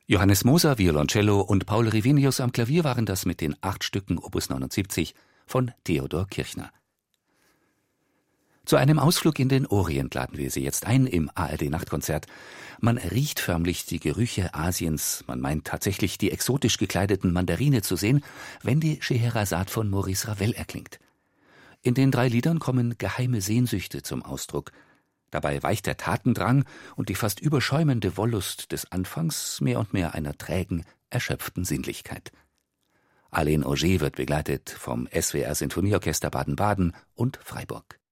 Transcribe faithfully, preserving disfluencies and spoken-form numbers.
Johannes Moser, Violoncello und Paul Rivenius am Klavier waren das mit den acht Stücken Opus neunundsiebzig von Theodor Kirchner. Zu einem Ausflug in den Orient laden wir Sie jetzt ein im A R D-Nachtkonzert. Man riecht förmlich die Gerüche Asiens, man meint tatsächlich die exotisch gekleideten Mandarine zu sehen, wenn die Scheherazade von Maurice Ravel erklingt. In den drei Liedern kommen geheime Sehnsüchte zum Ausdruck. Dabei weicht der Tatendrang und die fast überschäumende Wollust des Anfangs mehr und mehr einer trägen, erschöpften Sinnlichkeit. Alain Auger wird begleitet vom S W R Sinfonieorchester Baden-Baden und Freiburg.